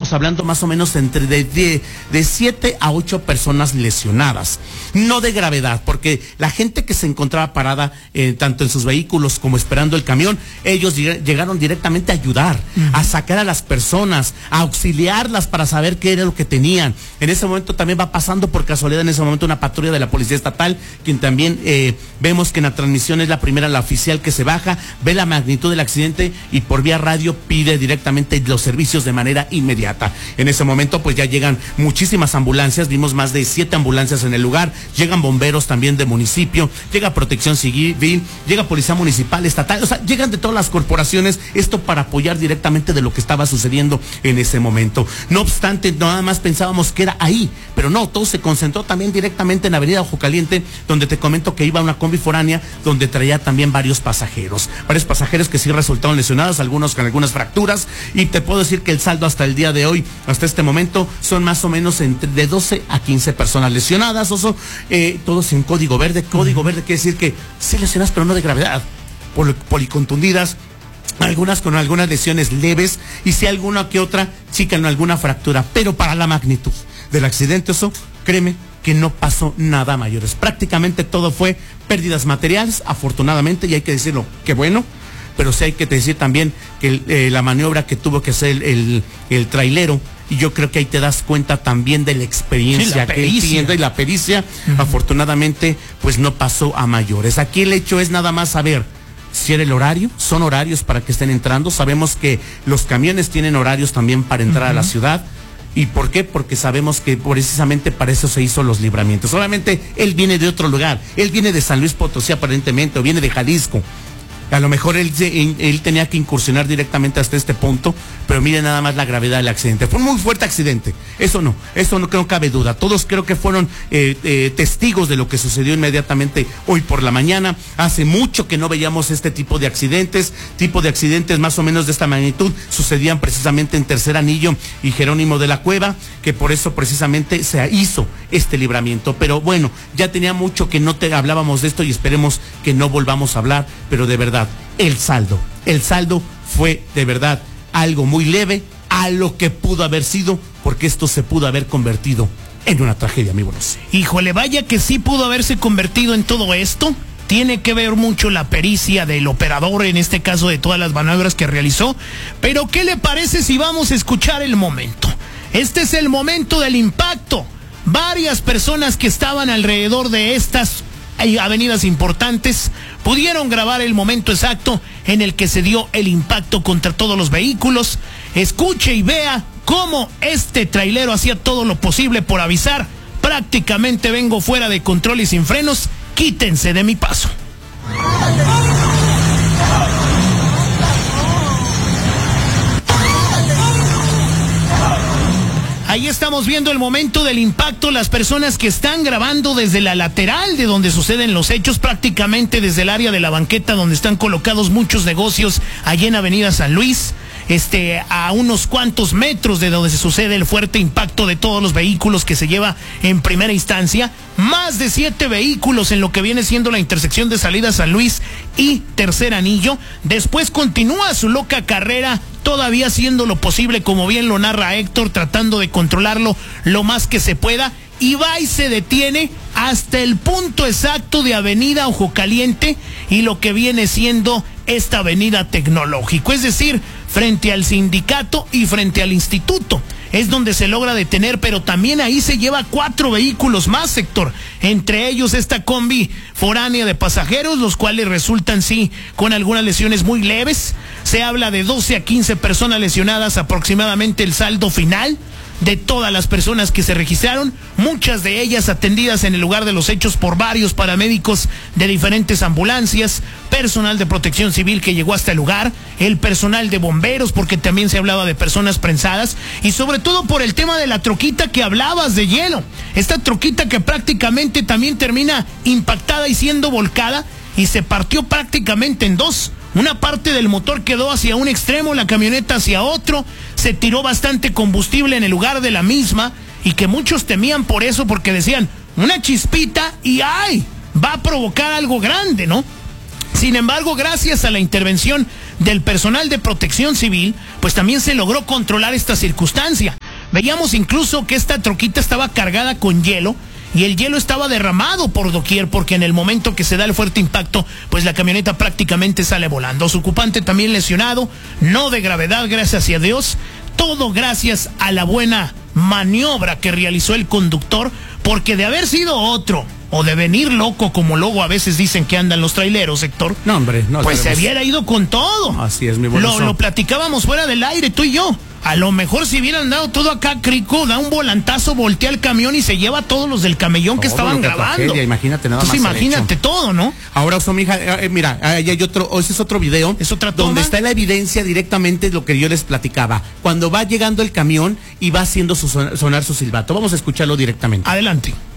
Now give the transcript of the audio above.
estamos hablando más o menos entre de 7 a 8 personas lesionadas. No de gravedad, porque la gente que se encontraba parada, tanto en sus vehículos como esperando el camión, ellos llegaron directamente a ayudar, a sacar a las personas, a auxiliarlas para saber qué era lo que tenían. En ese momento también va pasando por casualidad en ese momento una patrulla de la Policía Estatal, quien también vemos que en la transmisión es la primera, la oficial que se baja, ve la magnitud del accidente y por vía radio pide directamente los servicios de manera inmediata. En ese momento pues ya llegan muchísimas ambulancias, vimos más de 7 ambulancias en el lugar, llegan bomberos también de municipio, llega Protección Civil, llega Policía Municipal, Estatal, o sea, llegan de todas las corporaciones, esto para apoyar directamente de lo que estaba sucediendo en ese momento. No obstante, nada más pensábamos que era ahí, pero no, todo se concentró también directamente en Avenida Ojo Caliente, donde te comento que iba una combi foránea, donde traía también varios pasajeros que sí resultaron lesionados, algunos con algunas fracturas, y te puedo decir que el saldo hasta el día de hoy, hasta este momento, son más o menos de 12 a 15 personas lesionadas, todos en código verde. Código verde quiere decir que sí lesionadas, pero no de gravedad, policontundidas, algunas con algunas lesiones leves, y si alguna que otra chica en alguna fractura, pero para la magnitud del accidente, créeme que no pasó nada mayores. Prácticamente todo fue pérdidas materiales, afortunadamente, y hay que decirlo, qué bueno, pero sí hay que decir también que la maniobra que tuvo que hacer el trailero, y yo creo que ahí te das cuenta también de la experiencia que él tiene y la pericia, afortunadamente, pues no pasó a mayores. Aquí el hecho es nada más saber si era el horario, son horarios para que estén entrando, sabemos que los camiones tienen horarios también para entrar a la ciudad. ¿Y por qué? Porque sabemos que precisamente para eso se hizo los libramientos. Obviamente él viene de otro lugar, él viene de San Luis Potosí aparentemente, o viene de Jalisco. A lo mejor él tenía que incursionar directamente hasta este punto, pero mire nada más la gravedad del accidente. Fue un muy fuerte accidente, eso no cabe duda. Todos creo que fueron testigos de lo que sucedió inmediatamente hoy por la mañana. Hace mucho que no veíamos este tipo de accidentes más o menos de esta magnitud. Sucedían precisamente en Tercer Anillo y Jerónimo de la Cueva, que por eso precisamente se hizo este libramiento. Pero bueno, ya tenía mucho que no hablábamos de esto y esperemos que no volvamos a hablar, pero de verdad, el saldo fue de verdad algo muy leve a lo que pudo haber sido, porque esto se pudo haber convertido en una tragedia, amigo. No sé. Híjole, vaya que sí pudo haberse convertido en todo esto. Tiene que ver mucho la pericia del operador, en este caso de todas las maniobras que realizó. Pero ¿qué le parece si vamos a escuchar el momento? Este es el momento del impacto. Varias personas que estaban alrededor de estas avenidas importantes pudieron grabar el momento exacto en el que se dio el impacto contra todos los vehículos. Escuche y vea cómo este trailero hacía todo lo posible por avisar: prácticamente vengo fuera de control y sin frenos, quítense de mi paso. Ahí estamos viendo el momento del impacto, las personas que están grabando desde la lateral de donde suceden los hechos, prácticamente desde el área de la banqueta donde están colocados muchos negocios allí en Avenida San Luis, a unos cuantos metros de donde se sucede el fuerte impacto de todos los vehículos que se lleva en primera instancia. Más de 7 vehículos en lo que viene siendo la intersección de salida San Luis y Tercer Anillo. Después continúa su loca carrera, todavía haciendo lo posible, como bien lo narra Héctor, tratando de controlarlo lo más que se pueda, y va y se detiene hasta el punto exacto de Avenida Ojo Caliente y lo que viene siendo esta avenida Tecnológico, es decir, frente al sindicato y frente al instituto. Es donde se logra detener, pero también ahí se lleva 4 vehículos más, Héctor. Entre ellos esta combi foránea de pasajeros, los cuales resultan, sí, con algunas lesiones muy leves. Se habla de 12 a 15 personas lesionadas, aproximadamente el saldo final de todas las personas que se registraron, muchas de ellas atendidas en el lugar de los hechos por varios paramédicos de diferentes ambulancias, personal de Protección Civil que llegó hasta el lugar, el personal de bomberos, porque también se hablaba de personas prensadas, y sobre todo por el tema de la troquita que hablabas de hielo, esta troquita que prácticamente también termina impactada y siendo volcada, y se partió prácticamente en dos. Una parte del motor quedó hacia un extremo, la camioneta hacia otro, se tiró bastante combustible en el lugar de la misma, y que muchos temían por eso, porque decían, una chispita y ¡ay! Va a provocar algo grande, ¿no? Sin embargo, gracias a la intervención del personal de Protección Civil, pues también se logró controlar esta circunstancia. Veíamos incluso que esta troquita estaba cargada con hielo y el hielo estaba derramado por doquier, porque en el momento que se da el fuerte impacto, pues la camioneta prácticamente sale volando. Su ocupante también lesionado, no de gravedad, gracias a Dios. Todo gracias a la buena maniobra que realizó el conductor, porque de haber sido otro, o de venir loco, como luego a veces dicen que andan los traileros, Héctor. No, hombre, no. Pues se hubiera ido con todo. Así es, mi bueno. Lo platicábamos fuera del aire, tú y yo. A lo mejor si hubieran dado todo acá, Crico, da un volantazo, voltea el camión y se lleva a todos los del camellón todo que estaban grabando. Tragedia, imagínate nada más. Entonces imagínate todo, ¿no? Ahora, mija, mira, ahí hay otro, ese es otro video. Es otra toma donde está la evidencia directamente de lo que yo les platicaba. Cuando va llegando el camión y va haciendo sonar su silbato. Vamos a escucharlo directamente. Adelante.